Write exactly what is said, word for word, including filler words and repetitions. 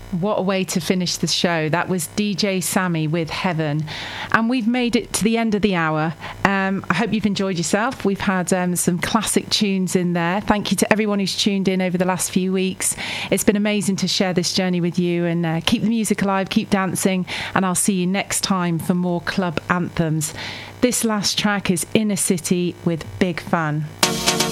What a way to finish the show. That was D J Sammy with Heaven. And we've made it to the end of the hour. Um, I hope you've enjoyed yourself. We've had um, some classic tunes in there. Thank you to everyone who's tuned in over the last few weeks. It's been amazing to share this journey with you, and uh, keep the music alive, keep dancing, and I'll see you next time for more club anthems. This last track is Inner City with Big Fun.